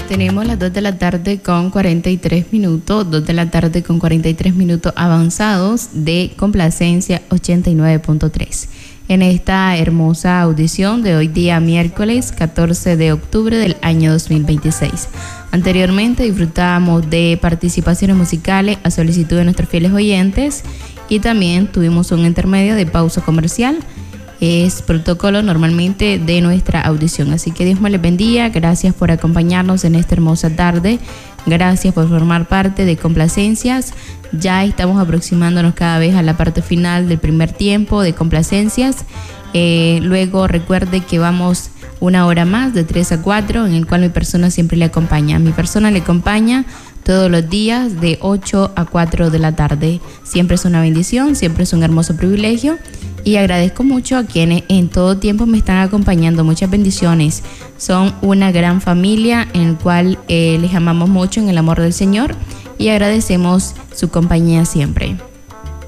Tenemos las 2 de la tarde con 43 minutos, 2 de la tarde con 43 minutos avanzados de Complacencia 89.3. En esta hermosa audición de hoy día miércoles 14 de octubre del año 2026. Anteriormente disfrutábamos de participaciones musicales a solicitud de nuestros fieles oyentes y también tuvimos un intermedio de pausa comercial. Es protocolo normalmente de nuestra audición. Así que Dios me les bendiga. Gracias por acompañarnos en esta hermosa tarde. Gracias por formar parte de Complacencias. Ya estamos aproximándonos cada vez a la parte final del primer tiempo de Complacencias. Luego recuerde que vamos una hora más de 3 a 4 en el cual mi persona siempre le acompaña. Mi persona le acompaña todos los días de 8 a 4 de la tarde. Siempre es una bendición, siempre es un hermoso privilegio. Y agradezco mucho a quienes en todo tiempo me están acompañando. Muchas bendiciones. Son una gran familia en la cual les amamos mucho en el amor del Señor y agradecemos su compañía siempre.